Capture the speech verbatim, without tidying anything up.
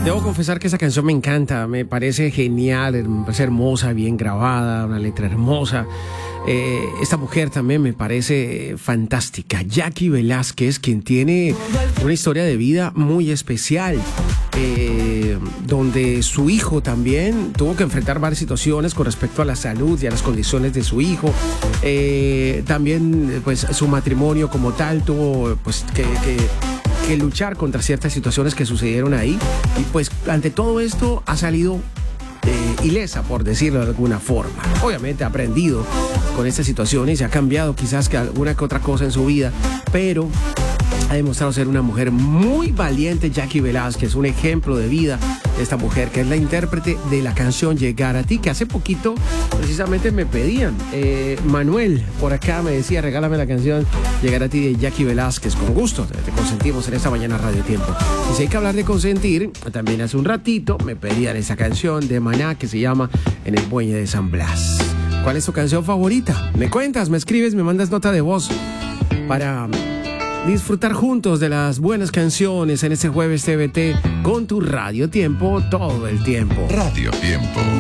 Debo confesar que esa canción me encanta, me parece genial, me parece hermosa, bien grabada, una letra hermosa. Eh, esta mujer también me parece fantástica, Jackie Velázquez, quien tiene una historia de vida muy especial, eh, donde su hijo también tuvo que enfrentar varias situaciones con respecto a la salud y a las condiciones de su hijo. Eh, también, pues, su matrimonio como tal tuvo, pues, que... que que luchar contra ciertas situaciones que sucedieron ahí, y pues ante todo esto ha salido eh, ilesa, por decirlo de alguna forma. Obviamente ha aprendido con estas situaciones y ha cambiado quizás que alguna que otra cosa en su vida, pero ha demostrado ser una mujer muy valiente. Jackie Velázquez, un ejemplo de vida de esta mujer, que es la intérprete de la canción Llegar a ti, que hace poquito precisamente me pedían. Eh, Manuel, por acá me decía, regálame la canción Llegar a ti de Jackie Velázquez. Con gusto, te, te consentimos en esta mañana Radio Tiempo. Y si hay que hablar de consentir, también hace un ratito me pedían esa canción de Maná que se llama En el Muelle de San Blas. ¿Cuál es tu canción favorita? Me cuentas, me escribes, me mandas nota de voz para disfrutar juntos de las buenas canciones en este jueves T V T con tu Radio Tiempo todo el tiempo. Radio Tiempo.